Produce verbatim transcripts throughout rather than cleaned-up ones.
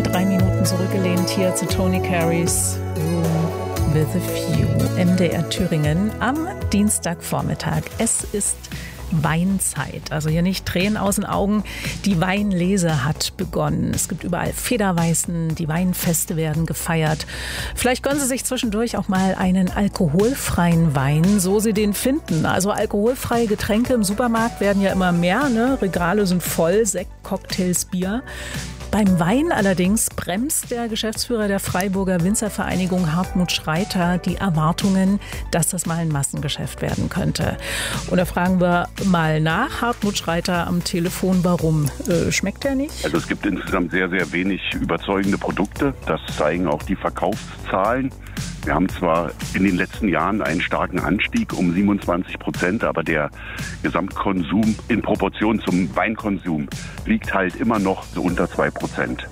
mal drei Minuten zurückgelehnt hier zu Tony Carey's Room with a View, M D R Thüringen am Dienstagvormittag. Es ist Weinzeit, also hier nicht Tränen aus den Augen. Die Weinlese hat begonnen. Es gibt überall Federweißen, die Weinfeste werden gefeiert. Vielleicht gönnen Sie sich zwischendurch auch mal einen alkoholfreien Wein, so Sie den finden. Also alkoholfreie Getränke im Supermarkt werden ja immer mehr, ne? Regale sind voll, Sekt, Cocktails, Bier. Beim Wein allerdings bremst der Geschäftsführer der Freiburger Winzervereinigung Hartmut Schreiter die Erwartungen, dass das mal ein Massengeschäft werden könnte. Und da fragen wir mal nach, Hartmut Schreiter am Telefon, warum? Äh, schmeckt der nicht? Also es gibt insgesamt sehr, sehr wenig überzeugende Produkte. Das zeigen auch die Verkaufszahlen. Wir haben zwar in den letzten Jahren einen starken Anstieg um siebenundzwanzig Prozent, aber der Gesamtkonsum in Proportion zum Weinkonsum liegt halt immer noch so unter zwei Prozent.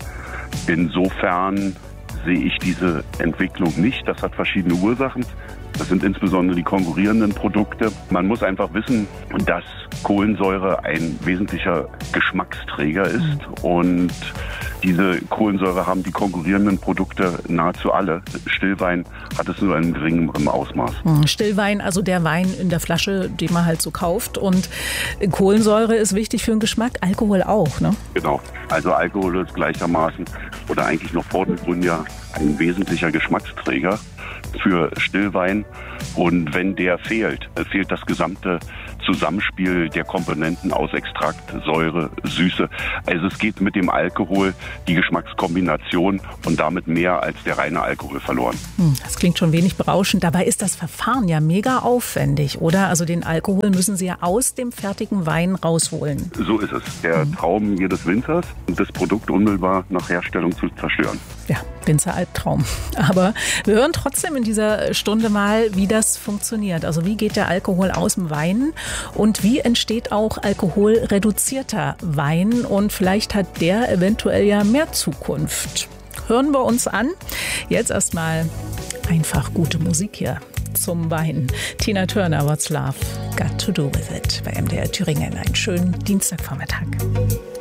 Insofern sehe ich diese Entwicklung nicht. Das hat verschiedene Ursachen. Das sind insbesondere die konkurrierenden Produkte. Man muss einfach wissen, dass Kohlensäure ein wesentlicher Geschmacksträger ist. Mhm. Und diese Kohlensäure haben die konkurrierenden Produkte nahezu alle. Stillwein hat es nur in geringem Ausmaß. Stillwein, also der Wein in der Flasche, den man halt so kauft. Und Kohlensäure ist wichtig für den Geschmack, Alkohol auch, ne? Genau. Also Alkohol ist gleichermaßen oder eigentlich noch vordergründig ja ein wesentlicher Geschmacksträger für Stillwein. Und wenn der fehlt, fehlt das gesamte Zusammenspiel der Komponenten aus Extrakt, Säure, Süße. Also es geht mit dem Alkohol die Geschmackskombination und damit mehr als der reine Alkohol verloren. Das klingt schon wenig berauschend. Dabei ist das Verfahren ja mega aufwendig, oder? Also den Alkohol müssen Sie ja aus dem fertigen Wein rausholen. So ist es. Der mhm. Traum jedes Winzers, das Produkt unmittelbar nach Herstellung zu zerstören. Ja, Winzer-Albtraum. Aber wir hören trotzdem in dieser Stunde mal, wie das funktioniert. Also wie geht der Alkohol aus dem Wein und wie entsteht auch alkoholreduzierter Wein? Und vielleicht hat der eventuell ja mehr Zukunft. Hören wir uns an. Jetzt erstmal einfach gute Musik hier zum Wein. Tina Turner, What's Love Got to Do With It bei M D R Thüringen. Einen schönen Dienstagvormittag.